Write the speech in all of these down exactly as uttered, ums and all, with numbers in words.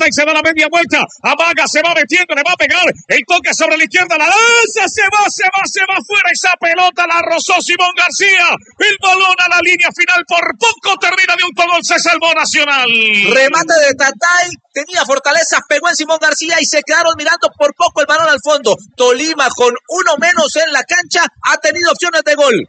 y se da la media vuelta. Amaga, se va metiendo, le va a pegar. El toque sobre la izquierda, la lanza, se va, se va, se va fuera. Esa pelota la rozó Simón García. El balón a la línea final, por poco termina de autogol, se salvó Nacional. Remate de Tatay, tenía fortaleza, pegó en Simón García y se quedaron mirando por poco el balón al fondo. Tolima con uno menos en la cancha ha tenido opciones de gol.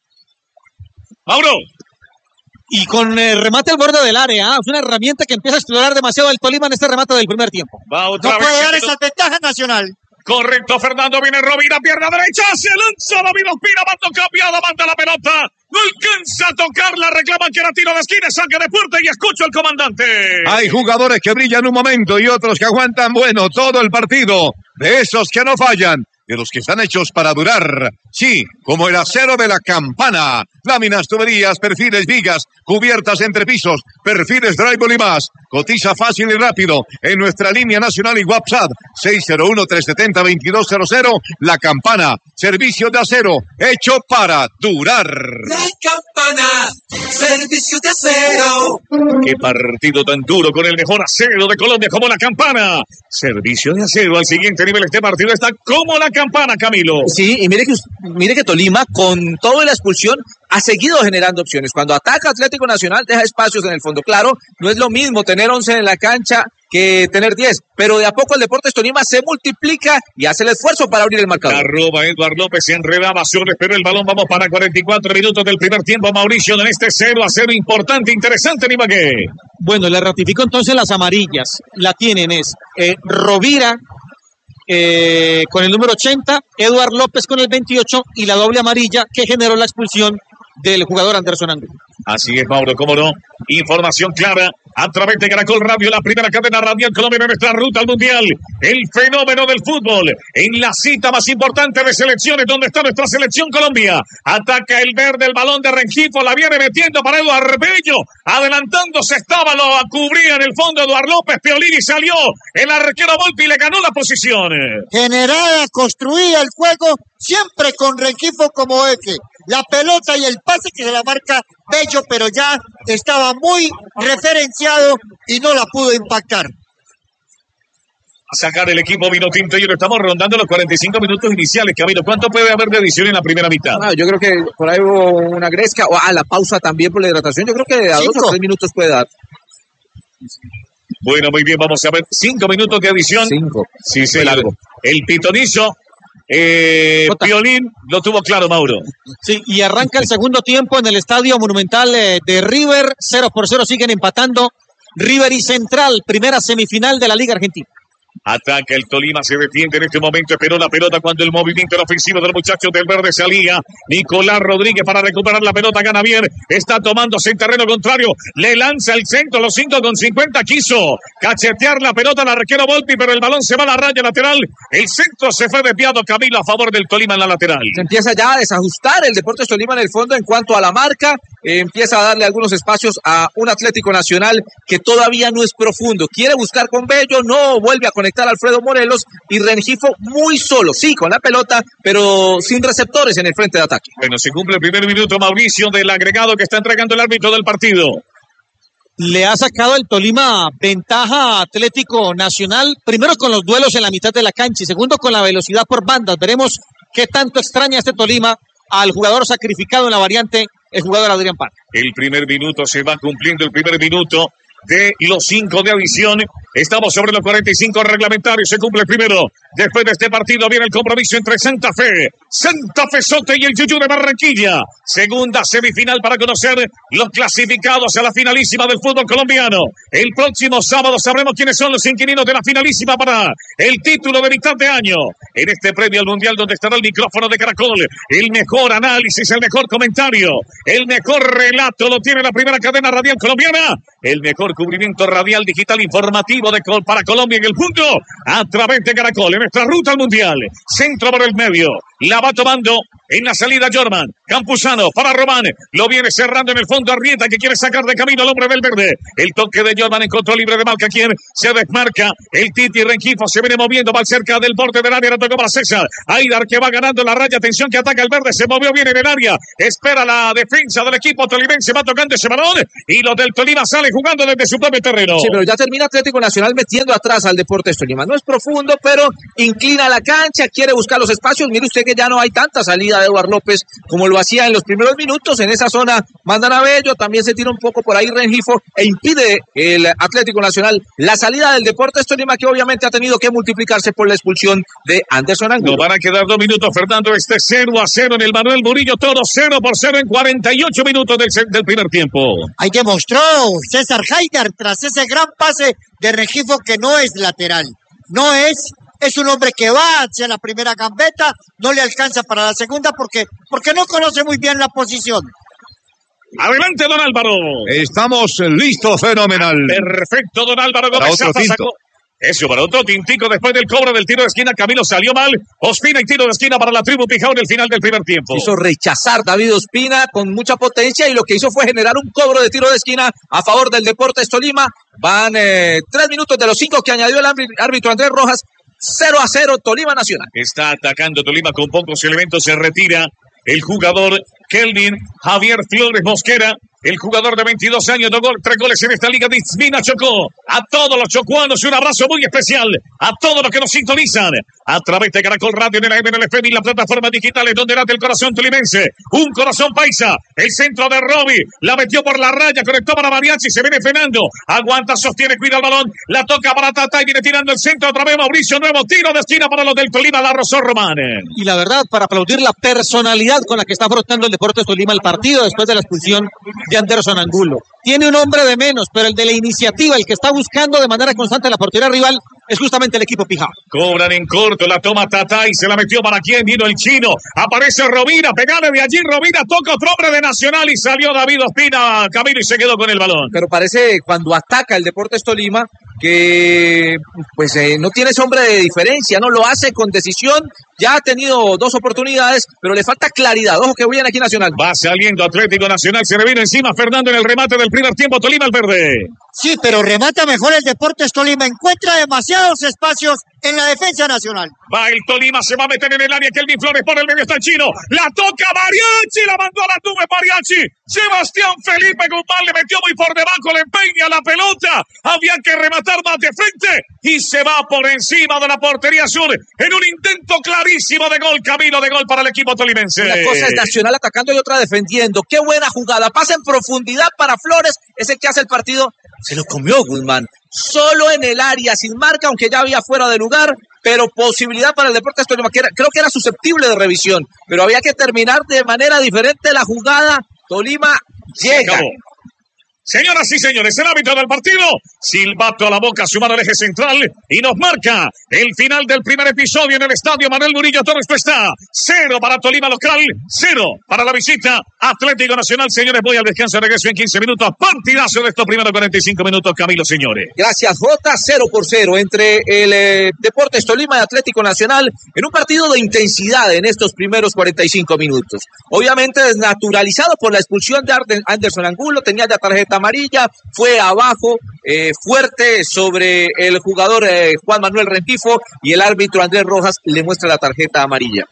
Mauro. Y con el remate al borde del área, ¿eh? Es una herramienta que empieza a explorar demasiado el Tolima en este remate del primer tiempo. Va otra no vez. puede dar esa ventaja Nacional. Correcto, Fernando, viene Rovira, pierna derecha, se lanza David Ospina, mando cambiado, manda la pelota, no alcanza a tocarla, reclaman que era tiro de esquina, saque de puerta y escucho al comandante. Hay jugadores que brillan un momento y otros que aguantan, bueno, todo el partido, de esos que no fallan, de los que están hechos para durar, sí, como el acero de la Campana, láminas, tuberías, perfiles, vigas, cubiertas entre pisos, perfiles, drywall y más. Cotiza fácil y rápido en nuestra línea nacional y WhatsApp seis cero uno, tres siete cero, dos dos cero cero. La Campana, servicio de acero hecho para durar. La Campana, servicio de acero. Qué partido tan duro con el mejor acero de Colombia como La Campana. Servicio de acero al siguiente nivel. Este partido está como La Campana, Camilo. Sí, y mire que, mire que Tolima, con toda la expulsión, ha seguido generando opciones. Cuando ataca Atlético Nacional, deja espacios en el fondo. Claro, no es lo mismo tener once en la cancha que tener diez, pero de a poco el Deportes Tolima se multiplica y hace el esfuerzo para abrir el marcador. Arroba Eduardo López, se enredaba, solo esperó el balón. Vamos para cuarenta y cuatro minutos del primer tiempo, Mauricio, en este cero a cero importante, interesante, en Ibagué. Bueno, le ratifico entonces las amarillas. La tienen es eh, Rovira eh, con el número ochenta, Eduardo López con el veintiocho y la doble amarilla que generó la expulsión del jugador Anderson Angulo. Así es, Mauro, cómo no. Información clara a través de Caracol Radio, la primera cadena radial Colombia en nuestra ruta al Mundial. El fenómeno del fútbol en la cita más importante de selecciones, donde está nuestra selección Colombia. Ataca el verde, el balón de Rengifo, la viene metiendo para Eduardo Bello. Adelantándose estaba, lo cubría en el fondo Eduardo López, Piolini salió. El arquero Volpi le ganó la posición. Generada, construía el juego, siempre con Rengifo como eje. La pelota y el pase que se la marca Bello, pero ya estaba muy referenciado y no la pudo impactar. A sacar el equipo Vinotinto y estamos rondando los cuarenta y cinco minutos iniciales. Camilo, ¿cuánto puede haber de edición en la primera mitad? Ah, yo creo que por ahí hubo una gresca, o a la pausa también por la hidratación. Yo creo que a Cinco. dos o tres minutos puede dar. Bueno, muy bien, vamos a ver. Cinco minutos de edición. Cinco. Sí, sí, largo. El pitonizo. Eh, Piolín lo tuvo claro, Mauro. Sí, y arranca el segundo tiempo en el Estadio Monumental eh, de River. Cero por cero siguen empatando River y Central, primera semifinal de la Liga Argentina. Ataca el Tolima, se detiene en este momento, esperó la pelota cuando el movimiento era ofensivo de los muchachos del verde salía. Nicolás Rodríguez para recuperar la pelota, gana bien, está tomándose en terreno contrario, le lanza el centro, los cinco con cincuenta, quiso cachetear la pelota al arquero Volpi, pero el balón se va a la raya lateral, el centro se fue desviado, Camilo, a favor del Tolima en la lateral. Se empieza ya a desajustar el Deportes Tolima en el fondo en cuanto a la marca, eh, empieza a darle algunos espacios a un Atlético Nacional que todavía no es profundo, quiere buscar con Bello, no vuelve a conectar a Alfredo Morelos y Rengifo muy solo, sí, con la pelota, pero sin receptores en el frente de ataque. Bueno, se cumple el primer minuto, Mauricio, del agregado que está entregando el árbitro del partido. Le ha sacado el Tolima ventaja a Atlético Nacional, primero con los duelos en la mitad de la cancha y segundo con la velocidad por bandas. Veremos qué tanto extraña este Tolima al jugador sacrificado en la variante, el jugador Adrián Parra. El primer minuto se va cumpliendo, el primer minuto de los cinco de adición. Estamos sobre los cuarenta y cinco reglamentarios. Se cumple el primero. Después de este partido viene el compromiso entre Santa Fe, Santa Fe Sote y el Yuyú de Barranquilla. Segunda semifinal para conocer los clasificados a la finalísima del fútbol colombiano. El próximo sábado sabremos quiénes son los inquilinos de la finalísima para el título de mitad de año. En este premio al Mundial donde estará el micrófono de Caracol. El mejor análisis, el mejor comentario, el mejor relato lo tiene la primera cadena radial colombiana. El mejor cubrimiento radial digital informativo de Col para Colombia en el punto a través de Caracol en nuestra ruta al Mundial. Centro por el medio, la va tomando en la salida Jorman, Campuzano para Román, lo viene cerrando en el fondo Arrieta que quiere sacar de camino al hombre del verde. El toque de Jorman encontró libre de marca, quien se desmarca. El Titi Rengifo se viene moviendo, va cerca del borde del área, lo tocó para César. Aidar que va ganando la raya, atención que ataca el verde, se movió bien en el área, espera la defensa del equipo tolimense, va tocando ese balón y los del Tolima sale jugando desde de su propio terreno. Sí, pero ya termina Atlético Nacional metiendo atrás al Deportes Tolima. No es profundo, pero inclina la cancha, quiere buscar los espacios. Mire usted que ya no hay tanta salida de Eduardo López como lo hacía en los primeros minutos. En esa zona mandan a Bello, también se tira un poco por ahí Rengifo e impide el Atlético Nacional la salida del Deportes Tolima, que obviamente ha tenido que multiplicarse por la expulsión de Anderson Angulo. Nos van a quedar dos minutos, Fernando. Este cero a cero en el Manuel Murillo, todo cero por cero en cuarenta y ocho minutos del, del primer tiempo. Ahí demostró César Haidar tras ese gran pase de Rengifo que no es lateral, no es, es un hombre que va hacia la primera gambeta, no le alcanza para la segunda porque, porque no conoce muy bien la posición. Adelante, don Álvaro. Estamos listos, fenomenal. Perfecto, don Álvaro Para Gómez. otro tinto. Sacó. Eso, para otro tintico después del cobro del tiro de esquina. Camilo salió mal. Ospina y tiro de esquina para la tribu Pijao en el final del primer tiempo. Hizo rechazar David Ospina con mucha potencia y lo que hizo fue generar un cobro de tiro de esquina a favor del Deportes Tolima. Van eh, tres minutos de los cinco que añadió el árbitro Andrés Rojas. cero a cero Tolima Nacional. Está atacando Tolima con pocos elementos. Se retira el jugador Kelvin Javier Flores Mosquera. El jugador de veintidós años, dos gol, tres goles en esta liga de Ismina Chocó. A todos los chocuanos un abrazo muy especial. A todos los que nos sintonizan a través de Caracol Radio, en el A M, en el F M y las plataformas digitales donde late el corazón tolimense. Un corazón paisa. El centro de Roby. La metió por la raya, conectó para Mariachi. Se viene frenando. Aguanta, sostiene, cuida el balón. La toca para Tata y viene tirando el centro otra vez Mauricio. Nuevo tiro de esquina para los del Tolima. La rozó Román. Y la verdad, para aplaudir la personalidad con la que está afrontando el Deportes Tolima el partido después de la expulsión de Anderson Angulo. Tiene un hombre de menos, pero el de la iniciativa, el que está buscando de manera constante la portería rival, es justamente el equipo Pijao. Cobran en corto, la toma Tata y se la metió para quién, vino el chino. Aparece Rovira, pegale de allí Rovira, toca otro hombre de Nacional y salió David Ospina, Camilo, y se quedó con el balón. Pero parece cuando ataca el Deportes Tolima que pues eh, no tiene ese hombre de diferencia, no lo hace con decisión. Ya ha tenido dos oportunidades, pero le falta claridad. Ojo que viene aquí Nacional. Va saliendo Atlético Nacional, se le vino encima Fernando en el remate del primer tiempo. Tolima al verde. Sí, pero remata mejor el Deportes Tolima, encuentra demasiados espacios en la defensa nacional. Va el Tolima, se va a meter en el área. Kelvin Flores por el medio está el chino. La toca Mariachi, la mandó a la nube Mariachi. Sebastián Felipe Guzmán le metió muy por debajo, le empeña la pelota. Había que rematar más de frente y se va por encima de la portería sur en un intento clarísimo de gol, camino de gol para el equipo tolimense. Una cosa es Nacional atacando y otra defendiendo. Qué buena jugada, pasa en profundidad para Flores, es el que hace el partido. Se lo comió Guzmán, solo en el área, sin marca, aunque ya había fuera de lugar, pero posibilidad para el Deportes Tolima, que era, creo que era susceptible de revisión, pero había que terminar de manera diferente la jugada. Tolima llega. Señoras y señores, el árbitro del partido, silbato a la boca, su mano al eje central y nos marca el final del primer episodio en el estadio Manuel Murillo. Todo esto está cero para Tolima local, cero para la visita Atlético Nacional. Señores, voy al descanso, regreso en quince minutos. Partidazo de estos primeros cuarenta y cinco minutos, Camilo, señores. Gracias, Jota. Cero por cero entre el eh, Deportes Tolima y Atlético Nacional en un partido de intensidad en estos primeros cuarenta y cinco minutos. Obviamente desnaturalizado por la expulsión de Anderson Angulo, tenía ya tarjeta amarilla, fue abajo eh, fuerte sobre el jugador eh, Juan Manuel Rengifo y el árbitro Andrés Rojas le muestra la tarjeta amarilla.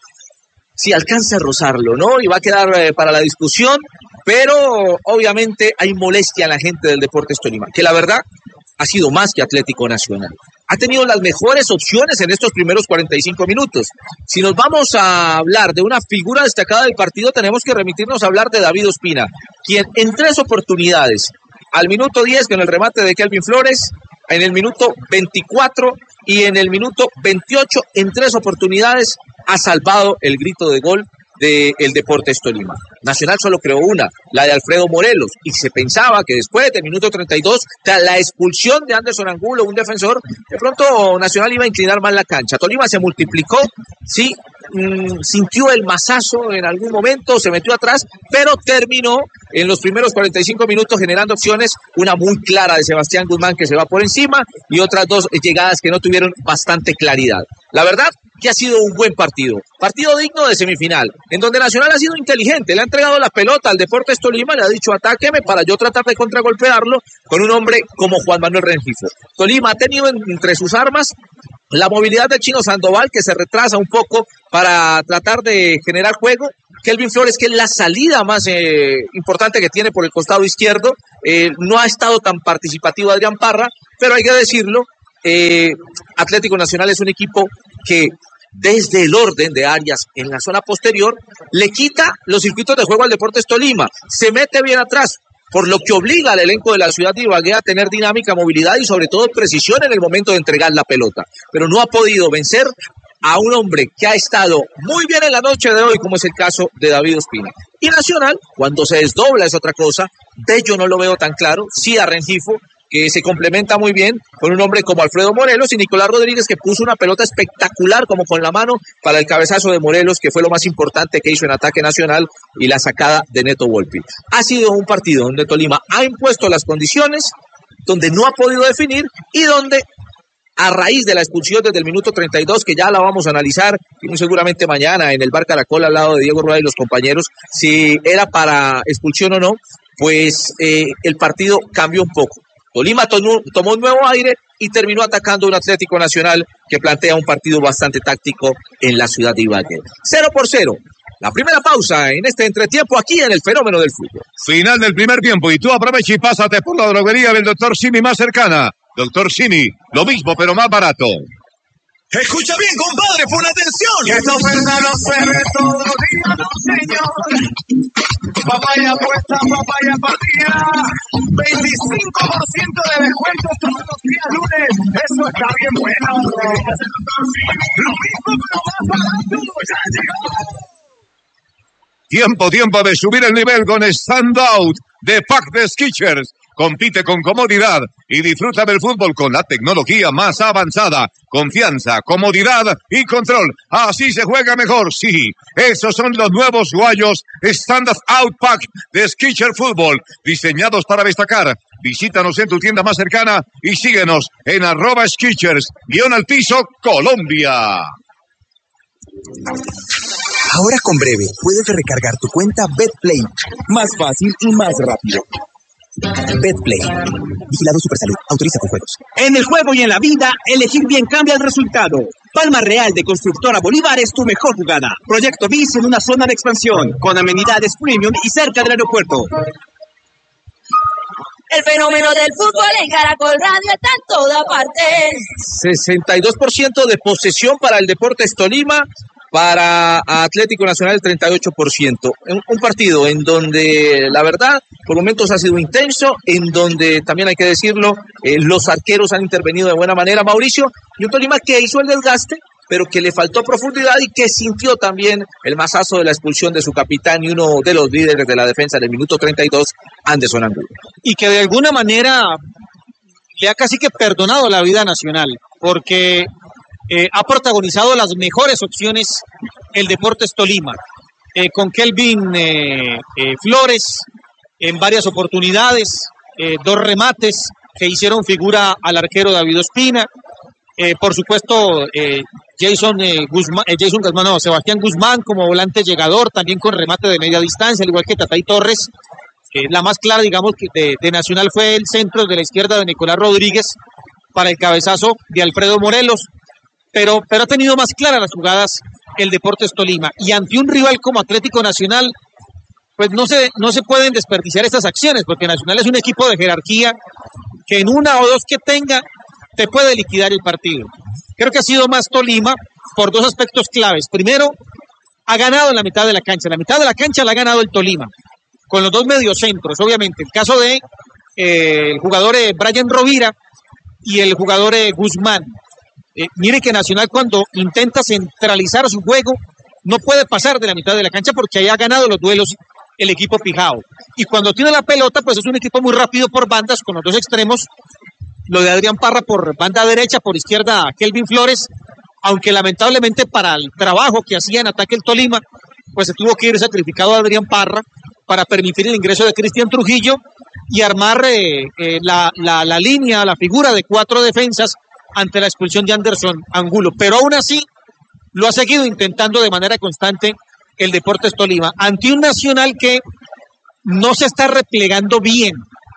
Si alcanza a rozarlo, ¿no? Y va a quedar eh, para la discusión, pero obviamente hay molestia en la gente del Deportes Tolima, que la verdad ha sido más que Atlético Nacional. Ha tenido las mejores opciones en estos primeros cuarenta y cinco minutos. Si nos vamos a hablar de una figura destacada del partido, tenemos que remitirnos a hablar de David Ospina, quien en tres oportunidades, al minuto diez con el remate de Kelvin Flores, en el minuto veinticuatro y en el minuto veintiocho, en tres oportunidades, ha salvado el grito de gol del Deportes Tolima. Nacional solo creó una, la de Alfredo Morelos, y se pensaba que después del minuto treinta y dos, tras la expulsión de Anderson Angulo, un defensor, de pronto Nacional iba a inclinar más la cancha. Tolima se multiplicó, sí, mmm, sintió el mazazo en algún momento, se metió atrás, pero terminó en los primeros cuarenta y cinco minutos generando opciones, una muy clara de Sebastián Guzmán que se va por encima y otras dos llegadas que no tuvieron bastante claridad. La verdad que ha sido un buen partido, partido digno de semifinal, en donde Nacional ha sido inteligente, le ha entregado la pelota al Deportes Tolima, le ha dicho atáqueme para yo tratar de contragolpearlo con un hombre como Juan Manuel Rengifo. Tolima ha tenido entre sus armas La movilidad del Chino Sandoval, que se retrasa un poco para tratar de generar juego. Kelvin Flores, que es la salida más eh, importante que tiene por el costado izquierdo. Eh, no ha estado tan participativo Adrián Parra, pero hay que decirlo, eh, Atlético Nacional es un equipo que desde el orden de áreas en la zona posterior le quita los circuitos de juego al Deportes Tolima. Se mete bien atrás, por lo que obliga al elenco de la ciudad de Ibagué a tener dinámica, movilidad y sobre todo precisión en el momento de entregar la pelota. Pero no ha podido vencer a un hombre que ha estado muy bien en la noche de hoy, como es el caso de David Ospina. Y Nacional, cuando se desdobla es otra cosa. Bello no lo veo tan claro, sí a Rengifo, que se complementa muy bien con un hombre como Alfredo Morelos y Nicolás Rodríguez, que puso una pelota espectacular como con la mano para el cabezazo de Morelos, que fue lo más importante que hizo en ataque Nacional, y la sacada de Neto Volpi. Ha sido un partido donde Tolima ha impuesto las condiciones, donde no ha podido definir y donde, a raíz de la expulsión desde el minuto treinta y dos, que ya la vamos a analizar y muy seguramente mañana en el Bar Caracol al lado de Diego Rueda y los compañeros, si era para expulsión o no, pues eh, el partido cambió un poco. Tolima tomó, tomó un nuevo aire y terminó atacando un Atlético Nacional que plantea un partido bastante táctico en la ciudad de Ibagué. Cero por cero. La primera pausa en este entretiempo aquí en el Fenómeno del Fútbol. Final del primer tiempo y tú aprovecha y pásate por la droguería del doctor Simi más cercana. doctor Simi, lo mismo pero más barato. Escucha bien, compadre, pon atención. Que esta oferta no se ve todos los días, no, señor. Papaya puesta, papaya partida. veinticinco por ciento de descuento todos los días lunes. Eso está bien bueno. Lo mismo, pero más barato. Ya llegó. Tiempo, tiempo de subir el nivel con Stand Out de Pack de Skechers. Compite con comodidad y disfruta del fútbol con la tecnología más avanzada. Confianza, comodidad y control. Así se juega mejor, sí. Esos son los nuevos guayos Stand Out Pack de Skechers Fútbol, diseñados para destacar. Visítanos en tu tienda más cercana y síguenos en arroba Skechers, guión al piso, Colombia. Ahora con Breve puedes recargar tu cuenta BetPlay. Más fácil y más rápido. BetPlay. Vigilado Supersalud. Autoriza con juegos. En el juego y en la vida, elegir bien cambia el resultado. Palma Real de Constructora Bolívar es tu mejor jugada. Proyecto BIS en una zona de expansión, con amenidades premium y cerca del aeropuerto. El fenómeno del fútbol en Caracol Radio está en toda parte. sesenta y dos por ciento de posesión para el Deportes Tolima, para Atlético Nacional treinta y ocho por ciento. Un, un partido en donde, la verdad, por momentos ha sido intenso, en donde también hay que decirlo, eh, los arqueros han intervenido de buena manera, Mauricio, y un Tolima que hizo el desgaste, pero que le faltó profundidad y que sintió también el mazazo de la expulsión de su capitán y uno de los líderes de la defensa del minuto treinta y dos, Anderson Angulo. Y que de alguna manera le ha casi que perdonado la vida Nacional, porque eh, ha protagonizado las mejores opciones el Deportes Tolima, eh, con Kelvin eh, eh, Flores en varias oportunidades, eh, dos remates que hicieron figura al arquero David Ospina, eh, por supuesto eh, Jason eh, Guzmán, eh, Jason Guzmán, no, Sebastián Guzmán como volante llegador, también con remate de media distancia, al igual que Tatay Torres. Eh, la más clara, digamos, de, de Nacional fue el centro de la izquierda de Nicolás Rodríguez para el cabezazo de Alfredo Morelos, pero, pero ha tenido más claras las jugadas el Deportes Tolima, y ante un rival como Atlético Nacional, pues no se, no se pueden desperdiciar estas acciones, porque Nacional es un equipo de jerarquía que en una o dos que tenga te puede liquidar el partido. Creo que ha sido más Tolima por dos aspectos claves. Primero, ha ganado en la mitad de la cancha. La mitad de la cancha la ha ganado el Tolima, con los dos mediocentros, obviamente. El caso de eh, el jugador eh, Brian Rovira y el jugador eh, Guzmán. Eh, mire que Nacional, cuando intenta centralizar su juego, no puede pasar de la mitad de la cancha porque ahí ha ganado los duelos el equipo Pijao. Y cuando tiene la pelota, pues es un equipo muy rápido por bandas, con los dos extremos. Lo de Adrián Parra por banda derecha, por izquierda Kelvin Flores, aunque lamentablemente para el trabajo que hacía en ataque el Tolima, pues se tuvo que ir sacrificado a Adrián Parra para permitir el ingreso de Cristian Trujillo y armar eh, eh, la, la, la línea, la figura de cuatro defensas ante la expulsión de Anderson Angulo. Pero aún así lo ha seguido intentando de manera constante el Deportes Tolima, ante un Nacional que no se está replegando bien.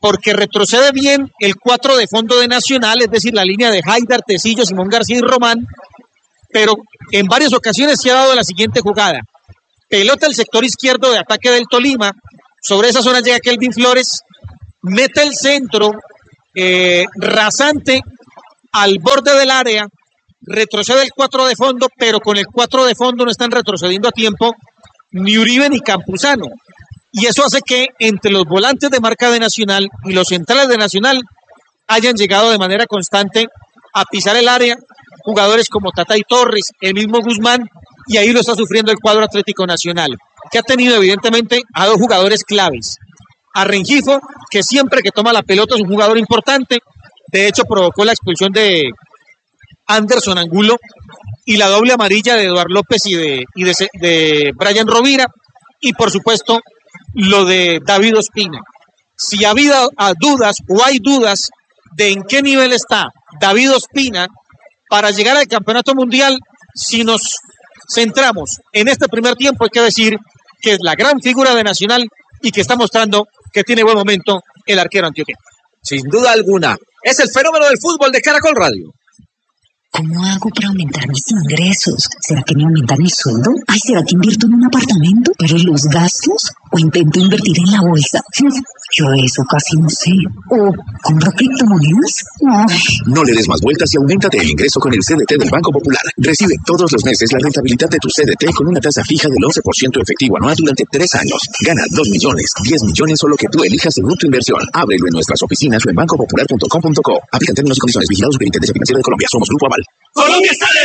porque retrocede bien el cuatro de fondo de Nacional, es decir, la línea de Haidar, Tecillo, Simón García y Román, pero en varias ocasiones se ha dado la siguiente jugada. Pelota al sector izquierdo de ataque del Tolima, sobre esa zona llega Kelvin Flores, mete el centro eh, rasante al borde del área, retrocede el cuatro de fondo, pero con el cuatro de fondo no están retrocediendo a tiempo ni Uribe ni Campuzano. Y eso hace que entre los volantes de marca de Nacional y los centrales de Nacional hayan llegado de manera constante a pisar el área jugadores como Tatay Torres, el mismo Guzmán, y ahí lo está sufriendo el cuadro Atlético Nacional, que ha tenido evidentemente a dos jugadores claves. A Rengifo, que siempre que toma la pelota es un jugador importante, de hecho provocó la expulsión de Anderson Angulo y la doble amarilla de Eduardo López y de, y de, de Brian Rovira, y por supuesto lo de David Ospina. Si ha habido dudas o hay dudas de en qué nivel está David Ospina para llegar al campeonato mundial, si nos centramos en este primer tiempo, hay que decir que es la gran figura de Nacional y que está mostrando que tiene buen momento el arquero antioqueño. Sin duda alguna, es el fenómeno del fútbol de Caracol Radio. ¿Cómo hago para aumentar mis ingresos? ¿Será que me aumentan el sueldo? Ay, ¿será que invierto en un apartamento? ¿Pero y los gastos? ¿O intento invertir en la bolsa? Yo eso casi no sé. ¿O compro criptomonedas? Ay. No le des más vueltas y auméntate el ingreso con el C D T del Banco Popular. Recibe todos los meses la rentabilidad de tu C D T con una tasa fija del once por ciento efectivo anual durante tres años. Gana dos millones, diez millones o lo que tú elijas según tu inversión. Ábrelo en nuestras oficinas o en banco popular punto com punto co. Aplican términos y condiciones. Vigilado Superintendencia Financiera de Colombia. Somos Grupo Aval. Colombia está de